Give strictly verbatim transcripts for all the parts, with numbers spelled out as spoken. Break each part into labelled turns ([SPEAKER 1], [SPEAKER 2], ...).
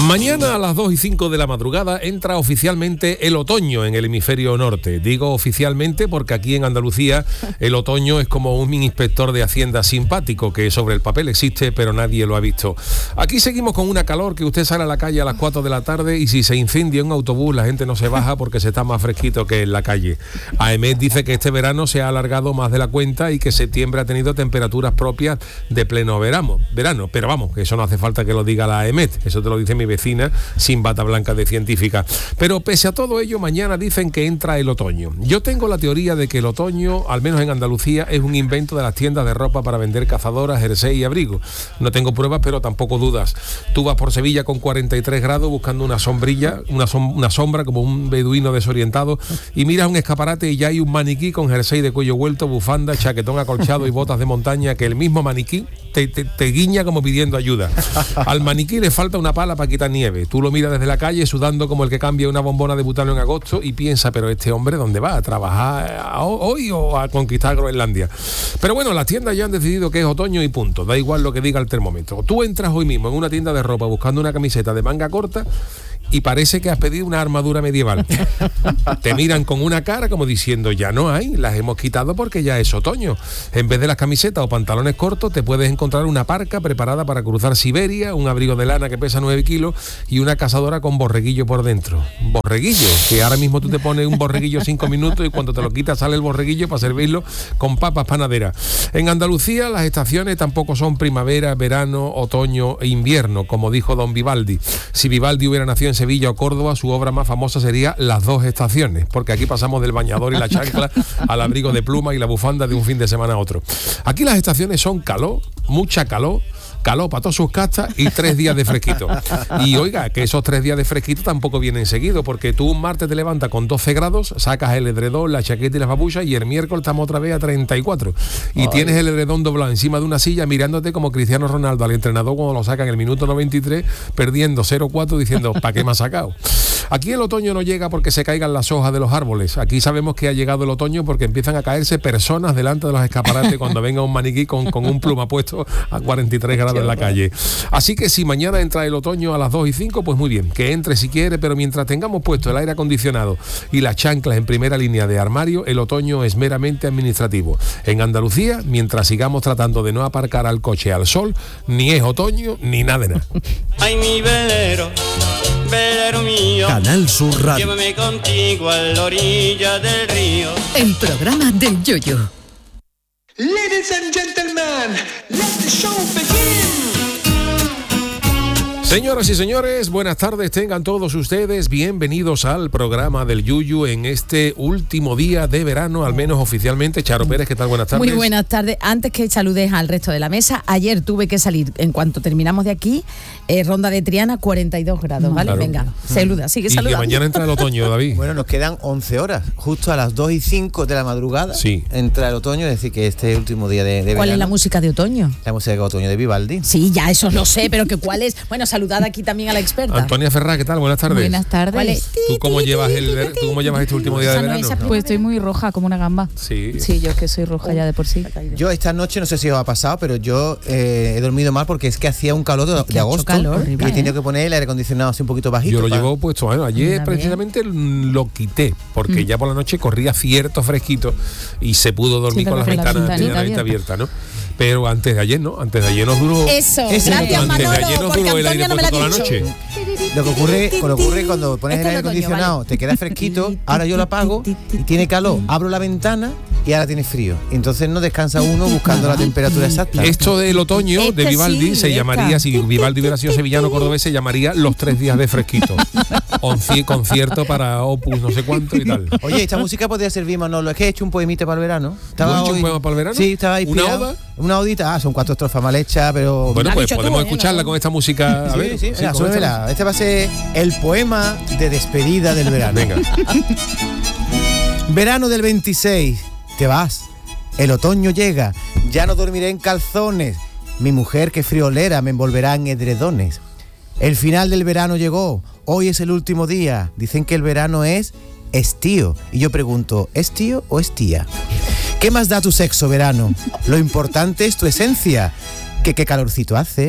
[SPEAKER 1] Mañana a las dos y cinco de la madrugada entra oficialmente el otoño en el hemisferio norte. Digo oficialmente porque aquí en Andalucía el otoño es como un inspector de Hacienda simpático que sobre el papel existe pero nadie lo ha visto. Aquí seguimos con una calor que usted sale a la calle a las cuatro de la tarde y si se incendia un autobús la gente no se baja porque se está más fresquito que en la calle. AEMET dice que este verano se ha alargado más de la cuenta y que septiembre ha tenido temperaturas propias de pleno verano. verano. Pero vamos, que eso no hace falta que lo diga la AEMET, eso te lo dice mi vecina sin bata blanca de científica. Pero pese a todo ello, mañana dicen que entra el otoño. Yo tengo la teoría de que el otoño, al menos en Andalucía, es un invento de las tiendas de ropa para vender cazadoras, jersey y abrigo. No tengo pruebas, pero tampoco dudas. Tú vas por Sevilla con cuarenta y tres grados buscando una sombrilla, una, som- una sombra como un beduino desorientado y miras un escaparate y ya hay un maniquí con jersey de cuello vuelto, bufanda, chaquetón acolchado y botas de montaña que el mismo maniquí te, te, te guiña como pidiendo ayuda. Al maniquí le falta una pala para quitar nieve. Tú lo miras desde la calle sudando como el que cambia una bombona de butano en agosto y piensa, pero este hombre ¿dónde va? ¿A trabajar hoy o a conquistar Groenlandia? Pero bueno, las tiendas ya han decidido que es otoño y punto. Da igual lo que diga el termómetro. Tú entras hoy mismo en una tienda de ropa buscando una camiseta de manga corta y parece que has pedido una armadura medieval. Te miran con una cara como diciendo, ya no hay, las hemos quitado porque ya es otoño. En vez de las camisetas o pantalones cortos, te puedes encontrar una parca preparada para cruzar Siberia, un abrigo de lana que pesa nueve kilos y una cazadora con borreguillo por dentro. Borreguillo, que ahora mismo tú te pones un borreguillo cinco minutos y cuando te lo quitas sale el borreguillo para servirlo con papas panaderas. En Andalucía las estaciones tampoco son primavera, verano, otoño e invierno, como dijo don Vivaldi. Si Vivaldi hubiera nacido en Sevilla o Córdoba, su obra más famosa sería Las dos estaciones, porque aquí pasamos del bañador y la chancla al abrigo de pluma y la bufanda de un fin de semana a otro. Aquí las estaciones son calor, mucha calor, calor para todas sus castas y tres días de fresquito. Y oiga, que esos tres días de fresquito tampoco vienen seguidos, porque tú un martes te levantas con doce grados, sacas el edredón, la chaqueta y las babuchas y el miércoles estamos otra vez a treinta y cuatro. Y Ay. tienes el edredón doblado encima de una silla mirándote como Cristiano Ronaldo al entrenador cuando lo saca en el minuto noventa y tres, perdiendo cero cuatro diciendo, ¿para qué me ha sacado? Aquí el otoño no llega porque se caigan las hojas de los árboles. Aquí sabemos que ha llegado el otoño porque empiezan a caerse personas delante de los escaparates cuando venga un maniquí con, con un pluma puesto a cuarenta y tres grados en la calle. Así que si mañana entra el otoño a las dos y cinco, pues muy bien, que entre si quiere, pero mientras tengamos puesto el aire acondicionado y las chanclas en primera línea de armario, el otoño es meramente administrativo. En Andalucía, mientras sigamos tratando de no aparcar al coche al sol, ni es otoño ni nada de nada.
[SPEAKER 2] Ay, mi velero, velero mío,
[SPEAKER 3] Canal Sur Radio.
[SPEAKER 2] Llévame contigo a la orilla del río.
[SPEAKER 4] El programa del Yoyo.
[SPEAKER 5] Ladies and gentlemen, let the show begin.
[SPEAKER 1] Señoras y señores, buenas tardes, tengan todos ustedes bienvenidos al programa del Yuyu en este último día de verano, al menos oficialmente. Charo Pérez, ¿qué tal? Buenas tardes.
[SPEAKER 6] Muy buenas tardes. Antes que saludes al resto de la mesa, ayer tuve que salir, en cuanto terminamos de aquí, eh, Ronda de Triana, cuarenta y dos grados, ¿vale? Claro. Venga, saluda, sigue saludando.
[SPEAKER 1] Y que mañana entra el otoño, David.
[SPEAKER 7] Bueno, nos quedan once horas, justo a las dos y cinco de la madrugada
[SPEAKER 1] sí.
[SPEAKER 7] entra el otoño, es decir, que este último día de, de verano.
[SPEAKER 6] ¿Cuál es la música de otoño?
[SPEAKER 7] La música de otoño de Vivaldi.
[SPEAKER 6] Sí, ya eso lo sé, pero que cuál es. Bueno, saludad aquí también a la experta.
[SPEAKER 1] Antonia Ferrá, ¿qué tal? Buenas tardes.
[SPEAKER 8] Buenas tardes. ¿Cuál es?
[SPEAKER 1] ¿Tú cómo llevas el ¿tú cómo llevas este último día de verano?
[SPEAKER 8] Pues estoy muy roja, como una gamba.
[SPEAKER 1] Sí.
[SPEAKER 8] Sí, yo es que soy roja ya de por sí.
[SPEAKER 7] Yo esta noche, no sé si os ha pasado, pero yo eh, he dormido mal porque es que hacía un calor de, de agosto
[SPEAKER 6] calor,
[SPEAKER 7] y he tenido que poner el aire acondicionado así un poquito bajito.
[SPEAKER 1] Yo lo
[SPEAKER 7] para...
[SPEAKER 1] llevo puesto, bueno, ayer Mira precisamente bien. lo quité, porque mm. ya por la noche corría cierto fresquito y se pudo dormir sí, con las ventanas abiertas, abierta, ¿no? Pero antes de ayer, ¿no? Antes de ayer nos duró...
[SPEAKER 6] Eso,
[SPEAKER 7] Ese
[SPEAKER 6] gracias
[SPEAKER 7] antes
[SPEAKER 6] Manolo,
[SPEAKER 1] de ayer nos duró el aire
[SPEAKER 6] no
[SPEAKER 1] puesto toda la noche.
[SPEAKER 7] Lo que ocurre, lo que ocurre cuando pones el aire acondicionado, vale. te queda fresquito, ahora yo lo apago y tiene calor, abro la ventana y ahora tiene frío. Entonces no descansa uno buscando la temperatura exacta.
[SPEAKER 1] Esto del otoño este de Vivaldi sí, se esta. llamaría, si Vivaldi hubiera sido sevillano cordobés, se llamaría Los tres días de fresquito. Concierto para Opus no sé cuánto y tal.
[SPEAKER 7] Oye, esta música podría servir, Manolo. Es que he hecho un poemita para el verano.
[SPEAKER 1] Estaba ¿Has hecho hoy... un poema para el verano?
[SPEAKER 7] Sí, estaba ahí.
[SPEAKER 1] ¿Una oda?
[SPEAKER 7] Una odita. Ah, son cuatro estrofas mal hechas, pero...
[SPEAKER 1] Bueno, pues podemos tú, escucharla ¿no? con esta música. A
[SPEAKER 7] sí,
[SPEAKER 1] ver,
[SPEAKER 7] sí, sí. Venga,
[SPEAKER 1] esta...
[SPEAKER 7] Este va a ser el poema de despedida del verano.
[SPEAKER 1] Venga.
[SPEAKER 7] Verano del veintiséis. Te vas. El otoño llega. Ya no dormiré en calzones. Mi mujer, que friolera, me envolverá en edredones. El final del verano llegó. Hoy es el último día. Dicen que el verano es estío. Y yo pregunto, ¿es tío o es tía? ¿Qué más da tu sexo, verano? Lo importante es tu esencia. Que qué calorcito hace,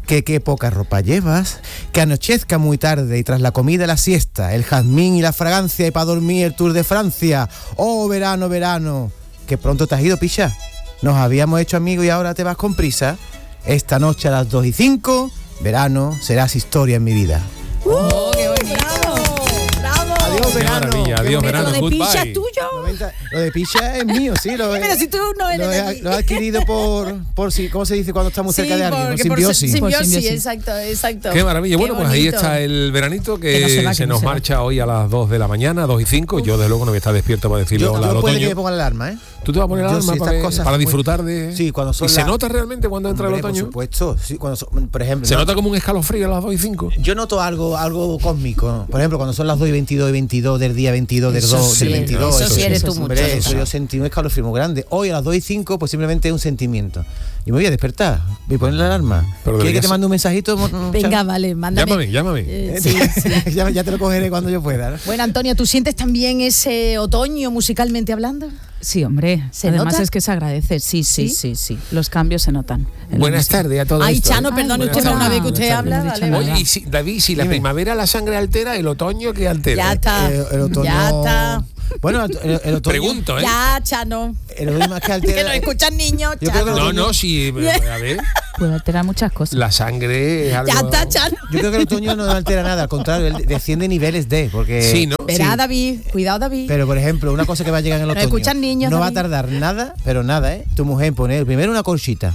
[SPEAKER 7] que qué poca ropa llevas, que anochezca muy tarde y tras la comida la siesta, el jazmín y la fragancia y para dormir el Tour de Francia. Oh, verano, verano, que pronto te has ido, picha. Nos habíamos hecho amigos y ahora te vas con prisa. Esta noche a las dos y cinco, verano, serás historia en mi vida.
[SPEAKER 6] ¡Oh, qué bonito! ¡Bravo!
[SPEAKER 7] Adiós,
[SPEAKER 1] Qué
[SPEAKER 7] verano.
[SPEAKER 1] maravilla, adiós,
[SPEAKER 6] Pero
[SPEAKER 1] verano,
[SPEAKER 6] lo de
[SPEAKER 1] goodbye.
[SPEAKER 6] picha es tuyo.
[SPEAKER 7] noventa Lo de picha es mío, sí. Lo he,
[SPEAKER 6] Pero si tú no eres
[SPEAKER 7] lo
[SPEAKER 6] de
[SPEAKER 7] he,
[SPEAKER 6] aquí.
[SPEAKER 7] lo he adquirido por, por si, ¿cómo se dice cuando está muy cerca
[SPEAKER 6] Sí,
[SPEAKER 7] de alguien? Por
[SPEAKER 6] porque por
[SPEAKER 7] simbiosis.
[SPEAKER 6] simbiosis,
[SPEAKER 8] Por simbiosis.
[SPEAKER 6] exacto, exacto.
[SPEAKER 1] Qué maravilla. Bueno,
[SPEAKER 6] Qué
[SPEAKER 1] pues ahí
[SPEAKER 6] bonito.
[SPEAKER 1] está el veranito que,
[SPEAKER 6] Que no se va, que
[SPEAKER 1] se
[SPEAKER 6] no
[SPEAKER 1] nos
[SPEAKER 6] se va.
[SPEAKER 1] marcha hoy a las dos de la mañana, dos y cinco. Yo, desde luego, no voy a estar despierto para decirle
[SPEAKER 7] Yo,
[SPEAKER 1] hola al
[SPEAKER 7] yo puede que
[SPEAKER 1] otoño.
[SPEAKER 7] me ponga la alarma, ¿eh?
[SPEAKER 1] ¿Tú te vas a poner la
[SPEAKER 7] Yo
[SPEAKER 1] alarma
[SPEAKER 7] sí,
[SPEAKER 1] para,
[SPEAKER 7] estas
[SPEAKER 1] ver-
[SPEAKER 7] cosas
[SPEAKER 1] para
[SPEAKER 7] muy-
[SPEAKER 1] disfrutar de...?
[SPEAKER 7] Sí, cuando son
[SPEAKER 1] ¿Y se
[SPEAKER 7] las-
[SPEAKER 1] nota realmente cuando entra
[SPEAKER 7] Hombre,
[SPEAKER 1] el otoño?
[SPEAKER 7] por supuesto, sí, cuando son- por ejemplo...
[SPEAKER 1] ¿Se
[SPEAKER 7] no-
[SPEAKER 1] nota como un escalofrío a las dos y cinco?
[SPEAKER 7] Yo noto algo algo cósmico. Por ejemplo, cuando son las dos y veintidós y veintidós del día veintidós del
[SPEAKER 6] Eso
[SPEAKER 7] dos,
[SPEAKER 6] sí,
[SPEAKER 7] del veintidós.
[SPEAKER 6] eso sí eres tú
[SPEAKER 7] hombre,
[SPEAKER 6] mucho.
[SPEAKER 7] eso yo sentí un escalofrío muy grande. Hoy a las dos y cinco, pues simplemente es un sentimiento. Y me voy a despertar, voy a poner la alarma.
[SPEAKER 1] Pero
[SPEAKER 7] ¿Quieres que
[SPEAKER 1] deberías-
[SPEAKER 7] te mande un mensajito? mo-
[SPEAKER 6] Venga,
[SPEAKER 7] Charo?
[SPEAKER 6] vale, mándame.
[SPEAKER 1] Llámame, llámame.
[SPEAKER 6] Eh, sí, sí.
[SPEAKER 7] ya, ya te lo cogeré cuando yo pueda, ¿no?
[SPEAKER 6] Bueno, Antonio, ¿tú sientes también ese otoño musicalmente hablando?
[SPEAKER 8] Sí, hombre.
[SPEAKER 6] ¿Se
[SPEAKER 8] Además
[SPEAKER 6] nota?
[SPEAKER 8] es que se agradece. Sí, sí,
[SPEAKER 6] ¿Sí?
[SPEAKER 8] sí, sí. Los cambios se notan. en la
[SPEAKER 1] Buenas
[SPEAKER 8] música.
[SPEAKER 1] tardes a todos.
[SPEAKER 6] Ay,
[SPEAKER 1] esto.
[SPEAKER 6] Chano, perdone
[SPEAKER 8] Ay,
[SPEAKER 6] usted
[SPEAKER 8] buenas
[SPEAKER 6] una vez que usted
[SPEAKER 8] tardes.
[SPEAKER 6] habla.
[SPEAKER 8] No he
[SPEAKER 6] Vale,
[SPEAKER 8] dicho
[SPEAKER 6] vale.
[SPEAKER 8] nada.
[SPEAKER 1] Oye, y si, David, si la
[SPEAKER 7] Dime.
[SPEAKER 1] primavera la sangre altera, el otoño que altera.
[SPEAKER 6] Ya está.
[SPEAKER 7] Eh, el otoño...
[SPEAKER 6] Ya está.
[SPEAKER 7] Bueno, el, el otoño...
[SPEAKER 1] Pregunto, ¿eh?
[SPEAKER 6] Ya, Chano.
[SPEAKER 7] El otoño más que altera...
[SPEAKER 6] Que nos escuchan niños,
[SPEAKER 7] Yo creo que
[SPEAKER 6] Chano.
[SPEAKER 1] No, no, sí, a ver,
[SPEAKER 8] Puede alterar muchas cosas.
[SPEAKER 1] la sangre es algo...
[SPEAKER 6] Ya está, Chano.
[SPEAKER 7] Yo creo que el otoño no altera nada, al contrario, él desciende niveles de, porque...
[SPEAKER 1] Sí, ¿no?
[SPEAKER 6] Verá,
[SPEAKER 7] Sí.
[SPEAKER 6] David. Cuidado, David.
[SPEAKER 7] Pero, por ejemplo, una cosa que va a llegar en el
[SPEAKER 6] Nos
[SPEAKER 7] otoño.
[SPEAKER 6] escuchan niños,
[SPEAKER 7] no va a
[SPEAKER 6] David.
[SPEAKER 7] tardar nada, pero nada, ¿eh? Tu mujer pone primero una colchita.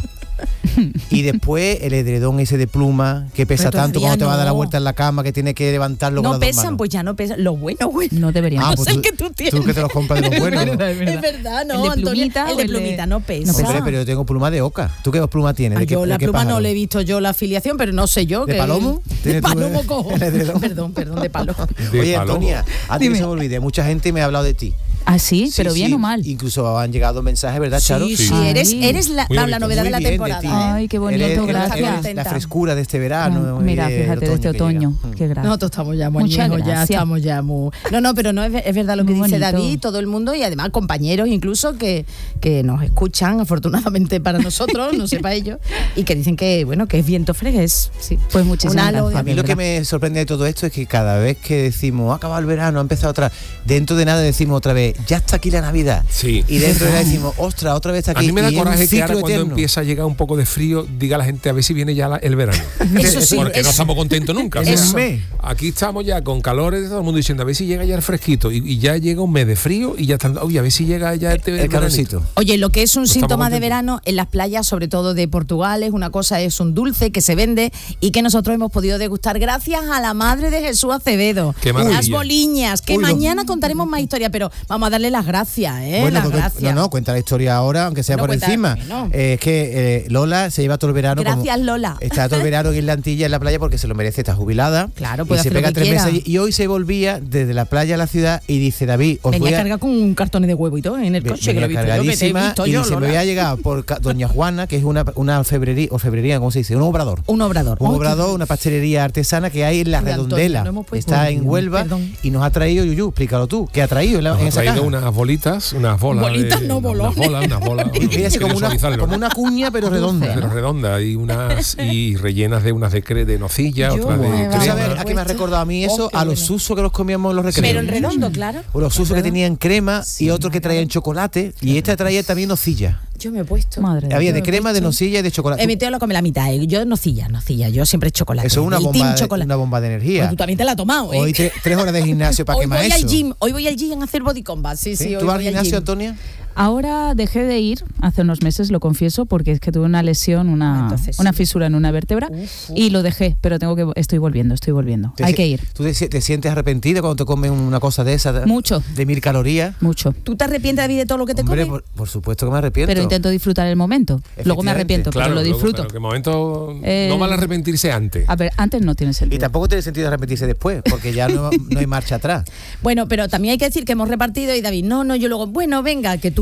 [SPEAKER 7] Y después el edredón ese de pluma que pesa
[SPEAKER 6] Pero
[SPEAKER 7] tanto
[SPEAKER 6] todavía
[SPEAKER 7] cuando te va a dar la
[SPEAKER 6] no.
[SPEAKER 7] vuelta en la cama, que tiene que levantarlo con
[SPEAKER 6] no
[SPEAKER 7] las dos
[SPEAKER 6] pesan,
[SPEAKER 7] manos.
[SPEAKER 6] pues ya no pesan. Lo bueno, bueno.
[SPEAKER 8] No deberían.
[SPEAKER 7] Ah,
[SPEAKER 6] no
[SPEAKER 7] pues
[SPEAKER 6] sé
[SPEAKER 7] tú-
[SPEAKER 6] qué tú tienes.
[SPEAKER 7] Tú que te los compras de los buenos, ¿no?
[SPEAKER 6] Es verdad, no,
[SPEAKER 8] ¿El de
[SPEAKER 6] Antonio.
[SPEAKER 8] plumita
[SPEAKER 6] El de
[SPEAKER 8] o el de-
[SPEAKER 6] plumita no pesa.
[SPEAKER 8] No pesa.
[SPEAKER 7] Hombre, pero yo tengo pluma de oca. ¿Tú qué pluma tienes?
[SPEAKER 6] Ah,
[SPEAKER 7] ¿De qué-
[SPEAKER 6] yo
[SPEAKER 7] de
[SPEAKER 6] la
[SPEAKER 7] qué
[SPEAKER 6] pluma no
[SPEAKER 7] pájaro?
[SPEAKER 6] le he visto yo la afiliación, pero no sé yo.
[SPEAKER 7] ¿De
[SPEAKER 6] que-
[SPEAKER 7] palomo?
[SPEAKER 6] De
[SPEAKER 7] ¿Tienes tú
[SPEAKER 6] palomo
[SPEAKER 7] el-
[SPEAKER 6] cojo.
[SPEAKER 7] el edredón?
[SPEAKER 6] Perdón, perdón, de palomo.
[SPEAKER 1] De
[SPEAKER 7] Oye,
[SPEAKER 1] palomo.
[SPEAKER 7] Antonia, antes que
[SPEAKER 8] Dime.
[SPEAKER 7] se me olvide, mucha gente me ha hablado de ti.
[SPEAKER 8] Ah, sí, pero bien
[SPEAKER 7] sí,
[SPEAKER 8] o mal.
[SPEAKER 7] Incluso han llegado mensajes, ¿verdad, Charo?
[SPEAKER 6] Sí, sí,
[SPEAKER 1] Sí.
[SPEAKER 6] eres,
[SPEAKER 8] Ay.
[SPEAKER 6] eres la,
[SPEAKER 1] Muy
[SPEAKER 6] la
[SPEAKER 1] bonito.
[SPEAKER 6] novedad
[SPEAKER 7] Muy
[SPEAKER 6] de la
[SPEAKER 7] bien de
[SPEAKER 6] temporada.
[SPEAKER 7] ti.
[SPEAKER 6] ¿eh?
[SPEAKER 8] Ay, qué bonito,
[SPEAKER 7] Eres- eres-
[SPEAKER 8] gracias.
[SPEAKER 7] eres la frescura de este verano.
[SPEAKER 8] Ah, Mira,
[SPEAKER 7] y el
[SPEAKER 8] fíjate, de este
[SPEAKER 7] que llega.
[SPEAKER 8] otoño.
[SPEAKER 7] Mm.
[SPEAKER 8] Qué grande.
[SPEAKER 6] Nosotros estamos ya muy
[SPEAKER 8] Muchas
[SPEAKER 6] añejos, ya
[SPEAKER 8] gracias.
[SPEAKER 6] estamos ya muy... No, no, pero no es, es verdad lo que
[SPEAKER 8] Muy
[SPEAKER 6] dice
[SPEAKER 8] bonito.
[SPEAKER 6] David, todo el mundo y además compañeros incluso que, que nos escuchan, afortunadamente para nosotros, no sé para ellos, y que dicen que, bueno, que es viento fregues. Sí.
[SPEAKER 8] Pues muchísimas
[SPEAKER 6] Un halo de-
[SPEAKER 8] gracias.
[SPEAKER 7] A mí lo que me sorprende de todo esto es que cada vez que decimos, ha acabado el verano, ha empezado otra, dentro de nada decimos otra vez, ya está aquí la Navidad.
[SPEAKER 1] Sí.
[SPEAKER 7] Y dentro de nada decimos, ostras, otra vez está
[SPEAKER 1] A
[SPEAKER 7] aquí.
[SPEAKER 1] mí me da
[SPEAKER 7] y es un
[SPEAKER 1] coraje que ahora
[SPEAKER 7] ciclo
[SPEAKER 1] cuando
[SPEAKER 7] eterno.
[SPEAKER 1] empieza a llegar un poco de frío, diga la gente a ver si viene ya la- el verano.
[SPEAKER 6] Eso sí,
[SPEAKER 1] Porque no
[SPEAKER 6] eso-
[SPEAKER 1] estamos contentos nunca. o
[SPEAKER 7] En
[SPEAKER 1] sea,
[SPEAKER 7] un mes.
[SPEAKER 1] aquí estamos ya con calores, todo el mundo diciendo a ver si llega ya el fresquito. Y, y ya llega un mes de frío y ya están, oye, a ver si llega ya este
[SPEAKER 7] El
[SPEAKER 1] veranito.
[SPEAKER 7] calorcito.
[SPEAKER 6] Oye, lo que es un
[SPEAKER 1] Pues
[SPEAKER 6] síntoma
[SPEAKER 1] estamos
[SPEAKER 6] de
[SPEAKER 1] contentos.
[SPEAKER 6] verano en las playas, sobre todo de Portugal, es una cosa, es un dulce que se vende y que nosotros hemos podido degustar gracias a la madre de Jesús Acevedo.
[SPEAKER 1] Qué maravilla.
[SPEAKER 6] Las boliñas, que
[SPEAKER 7] Uy, lo-
[SPEAKER 6] mañana contaremos más historia, pero vamos a darle las gracias, ¿eh?
[SPEAKER 7] Bueno,
[SPEAKER 6] las
[SPEAKER 7] porque-
[SPEAKER 6] gracias.
[SPEAKER 7] no, no, cuenta la historia ahora, aunque sea
[SPEAKER 6] No,
[SPEAKER 7] por
[SPEAKER 6] cuenta-
[SPEAKER 7] encima.
[SPEAKER 6] bueno.
[SPEAKER 7] Eh, es que eh, Lola se lleva todo el verano. como-
[SPEAKER 6] Gracias, Lola.
[SPEAKER 7] Está todo el verano en Irlantilla, en la playa, porque se lo merece, está jubilada.
[SPEAKER 6] Claro,
[SPEAKER 7] y
[SPEAKER 6] puede
[SPEAKER 7] se
[SPEAKER 6] hacer lo
[SPEAKER 7] pega
[SPEAKER 6] que
[SPEAKER 7] tres
[SPEAKER 6] quiera.
[SPEAKER 7] meses. Y hoy se volvía desde la playa a la ciudad y dice, David, os
[SPEAKER 6] Venía
[SPEAKER 7] voy a...
[SPEAKER 6] cargada con un cartón de huevo y todo en el
[SPEAKER 7] Ve-
[SPEAKER 6] coche, que lo he
[SPEAKER 7] venía
[SPEAKER 6] visto yo, que te he
[SPEAKER 7] cargadísima,
[SPEAKER 6] visto
[SPEAKER 7] y
[SPEAKER 6] yo,
[SPEAKER 7] dice, me voy
[SPEAKER 6] Lola.
[SPEAKER 7] a llegar por ca- Doña Juana, que es una, una febrería, o febrería, ¿cómo se dice? Un obrador.
[SPEAKER 6] Un obrador.
[SPEAKER 7] Un
[SPEAKER 6] Ay,
[SPEAKER 7] obrador, una pastelería artesana que hay en La
[SPEAKER 6] Uy, Antonio,
[SPEAKER 7] Redondela.
[SPEAKER 6] no hemos puesto-
[SPEAKER 7] Está
[SPEAKER 6] Uy,
[SPEAKER 7] en Huelva
[SPEAKER 6] perdón.
[SPEAKER 7] y nos ha traído, Yuyu, explícalo tú, ¿qué ha traído en, la,
[SPEAKER 1] Nos
[SPEAKER 7] en
[SPEAKER 1] ha
[SPEAKER 7] esa
[SPEAKER 1] traído
[SPEAKER 7] caja?
[SPEAKER 1] unas bolitas, unas bolas.
[SPEAKER 6] Bolitas,
[SPEAKER 1] de-
[SPEAKER 6] no,
[SPEAKER 1] unas
[SPEAKER 6] bolones.
[SPEAKER 1] bolas, unas bolas.
[SPEAKER 7] Y fíjese,
[SPEAKER 1] Quiero
[SPEAKER 7] como una,
[SPEAKER 1] suavizarlo.
[SPEAKER 7] como una cuña, pero redonda.
[SPEAKER 1] Pero redonda y unas y rellenas de unas de, cre- de nocilla,
[SPEAKER 6] Yo
[SPEAKER 1] otras de
[SPEAKER 6] me
[SPEAKER 7] ¿Tú
[SPEAKER 6] va-
[SPEAKER 1] crema.
[SPEAKER 7] sabes a qué me ha recordado a mí eso?
[SPEAKER 6] Oh, qué
[SPEAKER 7] a los
[SPEAKER 6] bueno.
[SPEAKER 7] susos que los comíamos en los recreos.
[SPEAKER 6] Pero en redondo, claro.
[SPEAKER 7] O los susos que tenían crema y otros que traían chocolate. Y esta traía también nocilla.
[SPEAKER 6] Yo me he puesto.
[SPEAKER 8] Madre de
[SPEAKER 7] Había
[SPEAKER 8] Dios.
[SPEAKER 7] de crema, de nocilla y de chocolate.
[SPEAKER 6] Eh, mi tío lo come la mitad, eh. Yo nocilla, nocilla. Yo siempre chocolate.
[SPEAKER 7] Eso es una
[SPEAKER 6] El
[SPEAKER 7] bomba,
[SPEAKER 6] team
[SPEAKER 7] de,
[SPEAKER 6] chocolate.
[SPEAKER 7] una bomba de
[SPEAKER 6] Pues
[SPEAKER 7] energía.
[SPEAKER 6] tú también te la has tomado, ¿eh?
[SPEAKER 7] Hoy tre- tres horas de gimnasio para
[SPEAKER 6] Hoy
[SPEAKER 7] quemar
[SPEAKER 6] voy
[SPEAKER 7] eso.
[SPEAKER 6] al gym, hoy voy al gym a hacer body combat. Sí, sí,
[SPEAKER 7] ¿Sí?
[SPEAKER 6] hoy
[SPEAKER 7] ¿Tú vas al
[SPEAKER 6] voy al
[SPEAKER 7] gimnasio,
[SPEAKER 6] gym.
[SPEAKER 7] Antonia?
[SPEAKER 8] Ahora dejé de ir hace unos meses, lo confieso, porque es que tuve una lesión,
[SPEAKER 6] Ah,
[SPEAKER 8] una,
[SPEAKER 6] entonces sí.
[SPEAKER 8] una fisura en una vértebra
[SPEAKER 6] Uf, uf.
[SPEAKER 8] y lo dejé, pero tengo que estoy volviendo, estoy volviendo.
[SPEAKER 7] ¿Te
[SPEAKER 8] Hay
[SPEAKER 7] si-
[SPEAKER 8] que ir.
[SPEAKER 7] ¿Tú te, si- te sientes arrepentida cuando te comes una cosa de esa?
[SPEAKER 8] Mucho.
[SPEAKER 7] De mil calorías.
[SPEAKER 8] Mucho.
[SPEAKER 6] ¿Tú te arrepientes, David, de todo lo que te
[SPEAKER 7] Hombre,
[SPEAKER 6] comes?
[SPEAKER 7] por, por supuesto que me arrepiento.
[SPEAKER 8] Pero intento disfrutar el momento. Luego me
[SPEAKER 7] Efectivamente.
[SPEAKER 8] arrepiento,
[SPEAKER 1] Claro,
[SPEAKER 8] pero lo
[SPEAKER 1] luego,
[SPEAKER 8] disfruto.
[SPEAKER 1] pero que momento
[SPEAKER 8] Eh,
[SPEAKER 1] no vale arrepentirse antes.
[SPEAKER 8] A ver, antes no tiene
[SPEAKER 7] Y
[SPEAKER 8] sentido.
[SPEAKER 7] tampoco tiene sentido arrepentirse después, porque ya no, no hay marcha atrás.
[SPEAKER 6] Bueno, pero también hay que decir que hemos repartido y David, no, no, yo luego, bueno, venga, que tú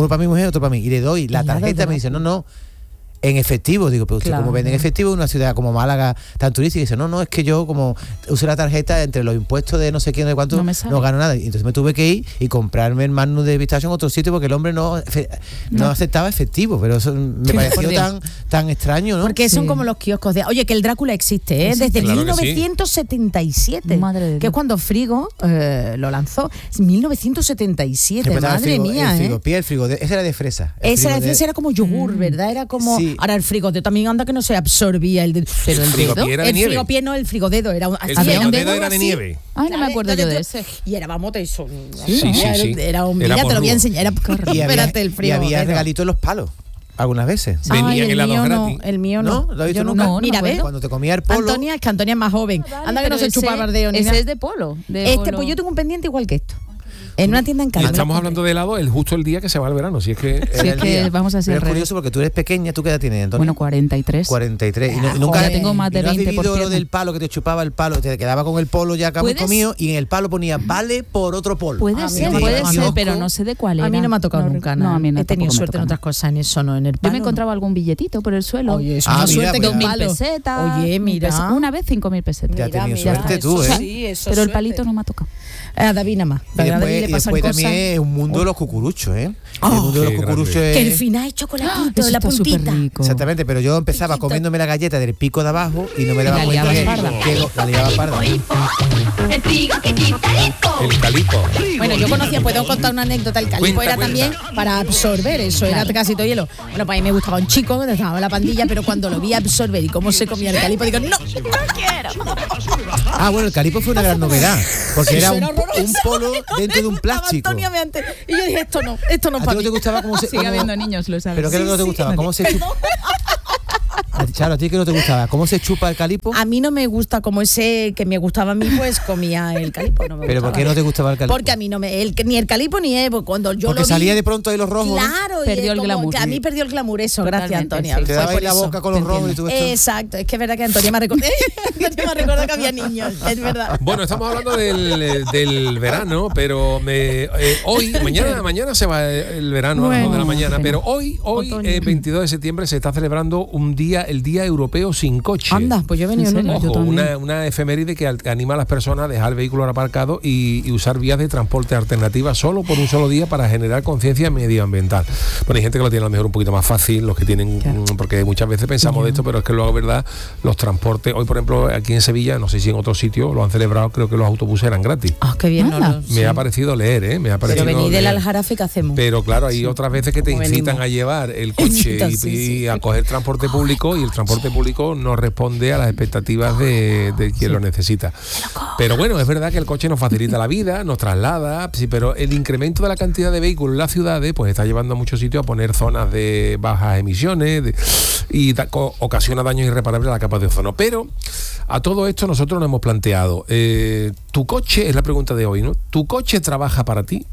[SPEAKER 7] uno para mi mujer, otro para mí. Y le doy la
[SPEAKER 6] Helado
[SPEAKER 7] tarjeta,
[SPEAKER 6] de
[SPEAKER 7] me dice, no, no, en efectivo. Digo, pero usted
[SPEAKER 8] Claro.
[SPEAKER 7] como vende en efectivo en una ciudad como Málaga tan turística, y dice, no, no, es que yo como uso la tarjeta entre los impuestos de no sé quién, de cuánto,
[SPEAKER 8] No
[SPEAKER 7] no,
[SPEAKER 8] me sale.
[SPEAKER 7] gano nada. Y entonces me tuve que ir y comprarme el Magnum de pistacho en otro sitio porque el hombre no, efe- no,
[SPEAKER 8] No.
[SPEAKER 7] aceptaba efectivo, pero eso me
[SPEAKER 8] Por
[SPEAKER 7] pareció
[SPEAKER 8] Dios.
[SPEAKER 7] tan, tan extraño, ¿no?
[SPEAKER 6] Porque son
[SPEAKER 8] Sí.
[SPEAKER 6] como los kioscos de... Oye, que el Drácula existe, ¿eh? Desde
[SPEAKER 1] Claro que
[SPEAKER 6] mil novecientos setenta y siete.
[SPEAKER 8] Madre de
[SPEAKER 6] que es
[SPEAKER 8] Dios.
[SPEAKER 6] cuando Frigo eh, lo lanzó. Es mil novecientos setenta y siete,
[SPEAKER 7] Después estaba el
[SPEAKER 6] madre
[SPEAKER 7] frigo-
[SPEAKER 6] mía,
[SPEAKER 7] el
[SPEAKER 6] ¿eh?
[SPEAKER 7] frigopié, el frigo de- ese era de fresa. El
[SPEAKER 6] Ese era,
[SPEAKER 7] frigo de-
[SPEAKER 6] ese era como yogur, ¿verdad? Era como...
[SPEAKER 7] Sí.
[SPEAKER 6] Ahora el frigodedo también anda que no se absorbía el... De, pero el
[SPEAKER 1] frigopié
[SPEAKER 6] dedo,
[SPEAKER 1] era de
[SPEAKER 6] el
[SPEAKER 1] nieve.
[SPEAKER 6] frigopié no, el frigodedo era un...
[SPEAKER 1] El
[SPEAKER 6] así,
[SPEAKER 1] frigodedo
[SPEAKER 6] un dedo
[SPEAKER 1] era de
[SPEAKER 6] así.
[SPEAKER 1] nieve.
[SPEAKER 8] Ay, no me acuerdo yo de
[SPEAKER 6] Entonces,
[SPEAKER 8] ese.
[SPEAKER 6] Y era, vamos, te hizo...
[SPEAKER 1] Sí, sí,
[SPEAKER 6] era,
[SPEAKER 1] sí.
[SPEAKER 6] era un...
[SPEAKER 1] Era
[SPEAKER 6] Mira, te lo voy
[SPEAKER 1] porrudo.
[SPEAKER 6] a enseñar. Era,
[SPEAKER 7] y había,
[SPEAKER 6] espérate, el
[SPEAKER 7] y
[SPEAKER 6] frigodedo.
[SPEAKER 7] había regalitos en los palos, algunas veces.
[SPEAKER 1] Sí. Venían
[SPEAKER 6] Ay, el
[SPEAKER 1] helados
[SPEAKER 6] mío no,
[SPEAKER 1] gratis.
[SPEAKER 6] el mío no.
[SPEAKER 7] ¿No? ¿Lo has visto
[SPEAKER 6] Yo
[SPEAKER 7] nunca?
[SPEAKER 8] No, no
[SPEAKER 6] Mira,
[SPEAKER 8] me
[SPEAKER 6] ¿ves?
[SPEAKER 7] Cuando te comía el polo,
[SPEAKER 6] Antonia, es que Antonia es más joven.
[SPEAKER 8] Vale,
[SPEAKER 6] Anda que no
[SPEAKER 8] pero
[SPEAKER 6] se
[SPEAKER 8] ese-
[SPEAKER 6] chupa bardeo ni
[SPEAKER 8] Ese
[SPEAKER 6] nada.
[SPEAKER 8] es de polo. De
[SPEAKER 6] Este,
[SPEAKER 8] polo.
[SPEAKER 6] pues yo tengo un pendiente igual que esto. En una tienda en
[SPEAKER 1] Y
[SPEAKER 6] Cádiz.
[SPEAKER 1] estamos hablando de helado el justo el día que se va el verano, si es que...
[SPEAKER 8] Sí,
[SPEAKER 7] era
[SPEAKER 8] es
[SPEAKER 7] el
[SPEAKER 8] que
[SPEAKER 7] día.
[SPEAKER 8] vamos así
[SPEAKER 7] Pero
[SPEAKER 8] al
[SPEAKER 7] es
[SPEAKER 8] revés.
[SPEAKER 7] curioso porque tú eres pequeña, ¿tú qué edad tienes, Antonio?
[SPEAKER 8] Bueno, cuarenta y tres.
[SPEAKER 7] cuarenta y tres. Y, no- y
[SPEAKER 6] Ah,
[SPEAKER 7] nunca
[SPEAKER 6] joder.
[SPEAKER 8] tengo más
[SPEAKER 7] y
[SPEAKER 8] de
[SPEAKER 7] no has
[SPEAKER 8] veinte por
[SPEAKER 7] vivido lo
[SPEAKER 8] pierna.
[SPEAKER 7] del palo que te chupaba el palo, te quedaba con el polo ya acabado
[SPEAKER 8] ¿Puedes?
[SPEAKER 7] comido y en el palo ponía vale por otro polo.
[SPEAKER 8] Puede
[SPEAKER 6] A mí
[SPEAKER 8] ser,
[SPEAKER 6] no me
[SPEAKER 8] puede
[SPEAKER 6] tocaba
[SPEAKER 8] ser,
[SPEAKER 6] nunca.
[SPEAKER 8] pero no sé de cuál era.
[SPEAKER 6] A mí no me ha tocado
[SPEAKER 8] No
[SPEAKER 6] nunca
[SPEAKER 8] rec-
[SPEAKER 6] nada.
[SPEAKER 8] No, a mí no,
[SPEAKER 6] He tenido
[SPEAKER 8] tampoco me
[SPEAKER 6] suerte en
[SPEAKER 8] tocaba.
[SPEAKER 6] otras cosas, en eso no, en el
[SPEAKER 8] Yo
[SPEAKER 6] palo.
[SPEAKER 8] me
[SPEAKER 6] no.
[SPEAKER 8] encontraba algún billetito por el suelo.
[SPEAKER 6] Oye, es
[SPEAKER 7] Ah,
[SPEAKER 6] una
[SPEAKER 7] mira,
[SPEAKER 6] suerte que
[SPEAKER 7] pues
[SPEAKER 6] un
[SPEAKER 8] Dos
[SPEAKER 7] ya.
[SPEAKER 8] mil
[SPEAKER 6] palo.
[SPEAKER 8] pesetas.
[SPEAKER 6] Oye,
[SPEAKER 8] mil
[SPEAKER 6] mira.
[SPEAKER 8] pesetas. Una vez cinco mil pesetas.
[SPEAKER 7] Ya has tenido suerte
[SPEAKER 6] eso
[SPEAKER 7] tú, ¿eh?
[SPEAKER 6] sí, eso
[SPEAKER 8] Pero el
[SPEAKER 6] suerte.
[SPEAKER 8] palito no me ha tocado.
[SPEAKER 6] A David nada más.
[SPEAKER 7] Y
[SPEAKER 6] A David
[SPEAKER 7] después,
[SPEAKER 6] le
[SPEAKER 7] y
[SPEAKER 6] pasan
[SPEAKER 7] después
[SPEAKER 6] cosas.
[SPEAKER 7] también es un mundo de los cucuruchos, ¿eh?
[SPEAKER 6] Oh,
[SPEAKER 7] el mundo de los
[SPEAKER 1] qué
[SPEAKER 7] cucuruchos
[SPEAKER 1] grande.
[SPEAKER 7] es...
[SPEAKER 6] Que el final es chocolatito,
[SPEAKER 8] Eso
[SPEAKER 6] la
[SPEAKER 8] está
[SPEAKER 6] puntita.
[SPEAKER 8] superrico.
[SPEAKER 7] Exactamente, pero yo empezaba
[SPEAKER 6] Chiquito.
[SPEAKER 7] comiéndome la galleta del pico de abajo y no me
[SPEAKER 8] Y
[SPEAKER 7] daba
[SPEAKER 8] la
[SPEAKER 7] cuenta
[SPEAKER 8] liabas
[SPEAKER 7] que,
[SPEAKER 8] parda.
[SPEAKER 7] que lo- la liaba parda.
[SPEAKER 1] El calipo.
[SPEAKER 6] Bueno, yo conocía, puedo contar una anécdota. El calipo
[SPEAKER 1] Cuenta,
[SPEAKER 6] era
[SPEAKER 1] cuenta.
[SPEAKER 6] también para absorber eso, era casi todo hielo. Bueno, pues a mí me gustaba un chico, que estaba en la pandilla, pero cuando lo vi absorber y cómo se comía el calipo, digo, no, no quiero.
[SPEAKER 7] Ah, bueno, el calipo fue una gran novedad, porque era
[SPEAKER 6] Eso
[SPEAKER 7] un,
[SPEAKER 6] era horroroso.
[SPEAKER 7] un polo dentro de un
[SPEAKER 6] Estaba
[SPEAKER 7] plástico.
[SPEAKER 6] Antonia me antes. Y yo dije, esto no, esto no
[SPEAKER 7] ¿A
[SPEAKER 6] es
[SPEAKER 7] ti
[SPEAKER 6] para
[SPEAKER 7] no
[SPEAKER 6] mí.
[SPEAKER 7] te gustaba cómo se...
[SPEAKER 8] Sigue
[SPEAKER 7] cómo-
[SPEAKER 8] habiendo niños, lo sabes.
[SPEAKER 7] ¿Pero qué es lo que no te gustaba? ¿Cómo se chupa? A ti, Charo, ¿a ti qué no te gustaba? ¿Cómo se chupa el calipo?
[SPEAKER 6] A mí no me gusta como ese que me gustaba a mí, pues comía el calipo. No me
[SPEAKER 7] ¿Pero por
[SPEAKER 6] gustaba.
[SPEAKER 7] qué no te gustaba el calipo?
[SPEAKER 6] Porque a mí no me. El, ni el calipo ni Evo. Cuando yo
[SPEAKER 7] Porque
[SPEAKER 6] lo vi,
[SPEAKER 7] salía de pronto ahí los rojos, ¿no?
[SPEAKER 6] Claro, y
[SPEAKER 8] Perdió
[SPEAKER 6] es
[SPEAKER 8] el
[SPEAKER 6] como
[SPEAKER 8] glamour.
[SPEAKER 6] que a mí perdió el glamour eso, gracias
[SPEAKER 8] Totalmente,
[SPEAKER 6] Antonia.
[SPEAKER 8] sí.
[SPEAKER 7] Te
[SPEAKER 6] Fue
[SPEAKER 7] daba ahí
[SPEAKER 6] por
[SPEAKER 7] la
[SPEAKER 6] eso.
[SPEAKER 7] boca con los
[SPEAKER 8] Te
[SPEAKER 7] rojos y tú esto...
[SPEAKER 6] Exacto, es que es verdad que Antonia me recordó, Antonia me recordó que había niños, es verdad.
[SPEAKER 1] Bueno, estamos hablando del, del verano, pero me, eh, hoy, mañana, mañana se va el verano a las dos de la
[SPEAKER 8] Bueno,
[SPEAKER 1] mañana,
[SPEAKER 8] sí.
[SPEAKER 1] pero hoy, hoy,
[SPEAKER 8] Otoño.
[SPEAKER 1] eh, veintidós de septiembre, se está celebrando un día, el Día Europeo sin coche.
[SPEAKER 6] Anda, pues yo he venido
[SPEAKER 8] ¿En
[SPEAKER 6] en
[SPEAKER 8] serio?
[SPEAKER 6] uno.
[SPEAKER 8] Yo
[SPEAKER 1] Ojo,
[SPEAKER 8] también.
[SPEAKER 1] una, una efeméride que al- que anima a las personas a dejar el vehículo aparcado y, y usar vías de transporte alternativas solo por un solo día para generar conciencia medioambiental. Bueno, hay gente que lo tiene a lo mejor un poquito más fácil, los que tienen,
[SPEAKER 8] Claro.
[SPEAKER 1] mm, porque muchas veces pensamos de esto, pero es que luego es verdad, los transportes, hoy por ejemplo aquí en Sevilla, no sé si en otro sitio lo han celebrado, creo que los autobuses eran gratis.
[SPEAKER 6] Ah, qué bien, no
[SPEAKER 8] Anda.
[SPEAKER 6] lo-
[SPEAKER 1] Me
[SPEAKER 6] sí.
[SPEAKER 1] ha parecido leer, ¿eh? Me ha parecido
[SPEAKER 6] Pero venid del
[SPEAKER 1] leer.
[SPEAKER 6] Aljarafe, ¿qué hacemos?
[SPEAKER 1] Pero claro, hay otras veces que te
[SPEAKER 6] ¿Cómo
[SPEAKER 1] incitan
[SPEAKER 6] venimos?
[SPEAKER 1] a llevar el coche y,
[SPEAKER 6] Sí, sí.
[SPEAKER 1] y a coger transporte público y el transporte público no responde a las expectativas de, de quien lo necesita. Pero bueno, es verdad que el coche nos facilita la vida, nos traslada, sí, pero el incremento de la cantidad de vehículos en las ciudades pues está llevando a muchos sitios a poner zonas de bajas emisiones de- y da- co- ocasiona daños irreparables a la capa de ozono. Pero a todo esto nosotros nos hemos planteado, eh, ¿tu coche, es la pregunta de hoy, ¿no? ¿Tu coche trabaja para ti?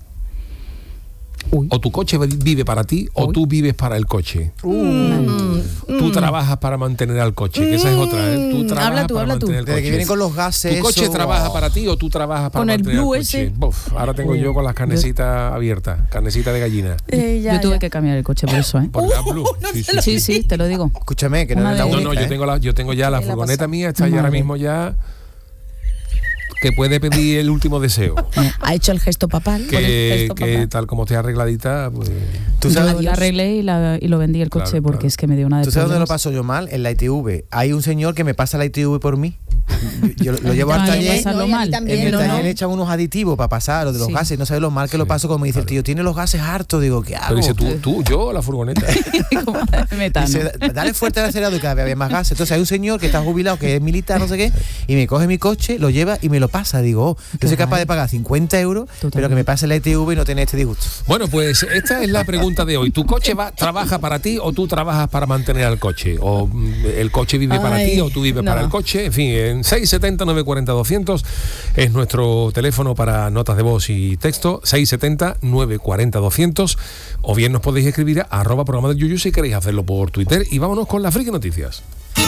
[SPEAKER 1] O tu coche vive para ti o tú vives para el coche. Tú trabajas para mantener al coche, que esa es otra, ¿eh? Tú trabajas
[SPEAKER 6] Habla tú,
[SPEAKER 1] para
[SPEAKER 6] habla tú.
[SPEAKER 1] mantener el
[SPEAKER 7] Desde
[SPEAKER 1] coche.
[SPEAKER 7] que vienen con los gases...
[SPEAKER 1] ¿Tu coche
[SPEAKER 7] eso-
[SPEAKER 1] trabaja para ti o tú trabajas para
[SPEAKER 6] Con el
[SPEAKER 1] mantener
[SPEAKER 6] blue
[SPEAKER 1] el coche?
[SPEAKER 6] ese.
[SPEAKER 1] Buf, ahora tengo yo con las carnecitas abiertas, carnecita de gallina.
[SPEAKER 6] Eh, ya,
[SPEAKER 8] Yo tuve
[SPEAKER 6] ya.
[SPEAKER 8] que cambiar el coche por eso, ¿eh?
[SPEAKER 1] Porque la blue.
[SPEAKER 6] no
[SPEAKER 1] Sí,
[SPEAKER 6] se
[SPEAKER 1] sí,
[SPEAKER 6] lo-
[SPEAKER 1] sí.
[SPEAKER 8] Sí, sí, te lo digo.
[SPEAKER 7] Escúchame, que no
[SPEAKER 8] Una
[SPEAKER 7] es la
[SPEAKER 8] de-
[SPEAKER 1] No,
[SPEAKER 7] única,
[SPEAKER 1] no, yo
[SPEAKER 7] ¿eh?
[SPEAKER 1] tengo la, yo tengo ya la
[SPEAKER 6] ¿Qué le ha
[SPEAKER 1] furgoneta
[SPEAKER 6] pasado?
[SPEAKER 1] mía, está ahí ahora
[SPEAKER 8] Madre.
[SPEAKER 1] mismo ya que puede pedir el último deseo.
[SPEAKER 6] Ha hecho el gesto papal. con el
[SPEAKER 1] que,
[SPEAKER 6] gesto
[SPEAKER 1] que
[SPEAKER 6] papal.
[SPEAKER 1] tal como esté arregladita, pues
[SPEAKER 7] ¿Tú
[SPEAKER 8] Yo
[SPEAKER 7] sabes,
[SPEAKER 8] la arreglé y, la, y lo vendí el coche
[SPEAKER 1] Claro,
[SPEAKER 8] porque
[SPEAKER 1] claro.
[SPEAKER 8] es que me dio una de
[SPEAKER 7] ¿Tú sabes dónde lo
[SPEAKER 8] problemas.
[SPEAKER 7] paso yo mal? En la I T V. Hay un señor que me pasa la I T V por mí. Yo, yo lo, lo llevo al
[SPEAKER 8] Ay,
[SPEAKER 7] taller.
[SPEAKER 8] pasarlo
[SPEAKER 6] No, y a mí
[SPEAKER 8] mal.
[SPEAKER 6] también,
[SPEAKER 7] En el
[SPEAKER 6] no,
[SPEAKER 7] taller
[SPEAKER 6] no.
[SPEAKER 7] le echan unos aditivos para pasar, lo de los
[SPEAKER 8] Sí.
[SPEAKER 7] gases. No sabes lo mal que lo paso, como me dice el tío, tiene los gases hartos. Digo, ¿qué hago?
[SPEAKER 1] pero dice tú, tú, yo o la furgoneta.
[SPEAKER 8] Como de metano.
[SPEAKER 7] Dice, dale fuerte al acelerador y cada vez había más gases. Entonces hay un señor que está jubilado, que es militar, no sé qué, y me coge mi coche, lo lleva y me lo pasa. Digo, oh, yo soy capaz de pagar cincuenta euros, pero
[SPEAKER 8] Totalmente.
[SPEAKER 7] que me pase la I T V y no tener este disgusto.
[SPEAKER 1] Bueno, pues esta es la pregunta de hoy. ¿Tu coche va, trabaja para ti o tú trabajas para mantener al coche? ¿O mm, el coche vive para
[SPEAKER 6] Ay,
[SPEAKER 1] ti o tú vives
[SPEAKER 6] no.
[SPEAKER 1] para el coche? En fin, en seis siete cero, nueve cuatro cero, doscientos es nuestro teléfono para notas de voz y texto, seis siete cero, nueve cuatro cero, doscientos, o bien nos podéis escribir a arroba programa del Yuyu si queréis hacerlo por Twitter. Y vámonos con las friki noticias.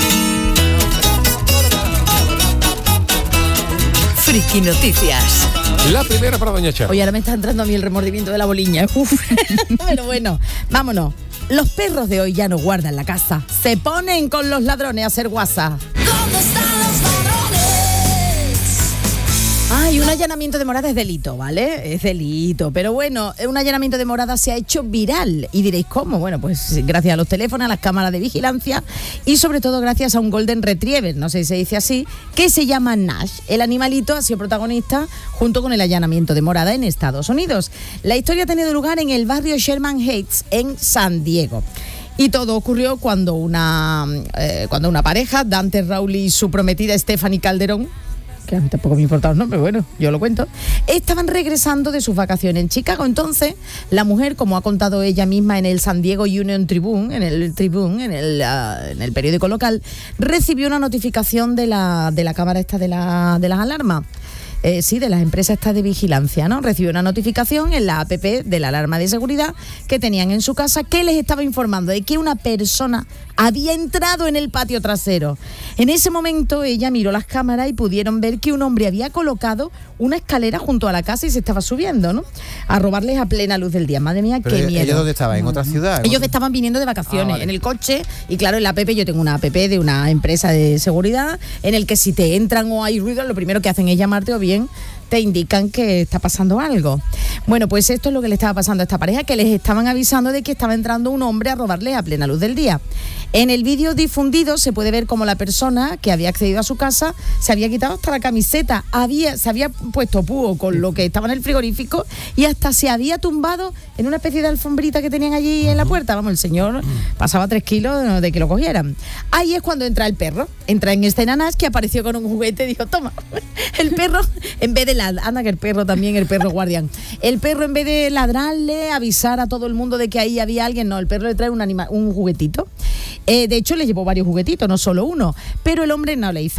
[SPEAKER 4] Friki Noticias.
[SPEAKER 1] La primera para Doña Charo.
[SPEAKER 6] Oye, ahora me está entrando a mí el remordimiento de la boliña. Uf. Pero bueno, vámonos. Los perros de hoy ya no guardan la casa. Se ponen con los ladrones a hacer guasa.
[SPEAKER 3] ¿Dónde están los ladrones?
[SPEAKER 6] Ay, un allanamiento de morada es delito, ¿vale? Es delito. Pero bueno, un allanamiento de morada se ha hecho viral. Y diréis, ¿cómo? Bueno, pues gracias a los teléfonos, a las cámaras de vigilancia y sobre todo gracias a un Golden Retriever, no sé si se dice así, que se llama Nash. El animalito ha sido protagonista junto con el allanamiento de morada en Estados Unidos. La historia ha tenido lugar en el barrio Sherman Heights, en San Diego. Y todo ocurrió cuando una, eh, cuando una pareja, Dante Rowley y su prometida Stephanie Calderón, que a mí tampoco me importa los nombres, bueno, yo lo cuento, estaban regresando de sus vacaciones en Chicago. Entonces, la mujer, como ha contado ella misma en el San Diego Union Tribune, en el Tribune, en el, uh, en el periódico local, recibió una notificación de la, de la cámara esta de, la, de las alarmas. Eh, sí, de las empresas estas de vigilancia, ¿no? Recibió una notificación en la app de la alarma de seguridad que tenían en su casa, que les estaba informando de que una persona había entrado en el patio trasero. En ese momento ella miró las cámaras y pudieron ver que un hombre había colocado una escalera junto a la casa y se estaba subiendo, ¿no? A robarles a plena luz del día. Madre mía,
[SPEAKER 7] Pero
[SPEAKER 6] qué miedo.
[SPEAKER 7] ¿Ellos dónde estaban? ¿En otra ciudad?
[SPEAKER 6] Ellos estaban viniendo de vacaciones,
[SPEAKER 7] Ah, vale.
[SPEAKER 6] en el coche, y claro, en la app, yo tengo una app de una empresa de seguridad en el que si te entran o hay ruido, lo primero que hacen es llamarte o bien te indican que está pasando algo. Bueno, pues esto es lo que le estaba pasando a esta pareja, que les estaban avisando de que estaba entrando un hombre a robarles a plena luz del día. En el vídeo difundido se puede ver cómo la persona que había accedido a su casa se había quitado hasta la camiseta, había, se había puesto púo con lo que estaba en el frigorífico y hasta se había tumbado en una especie de alfombrita que tenían allí en la puerta. Vamos, el señor pasaba tres kilos de que lo cogieran. Ahí es cuando entra el perro, entra en escena Nash, que apareció con un juguete y dijo, toma, el perro, en vez de ladrar, anda que el perro también, el perro guardián, el perro en vez de ladrarle, avisar a todo el mundo de que ahí había alguien, no, el perro le trae un, anima, un juguetito. Eh, de hecho, le llevó varios juguetitos, no solo uno, pero el hombre no le hizo